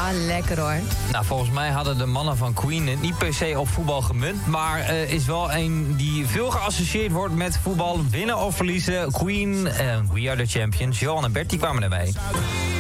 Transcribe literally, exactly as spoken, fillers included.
Ja, lekker hoor. Nou, volgens mij hadden de mannen van Queen het niet per se op voetbal gemunt, maar uh, is wel een die veel geassocieerd wordt met voetbal. Winnen of verliezen, Queen, uh, We Are The Champions. Johan en Bert, die kwamen ermee.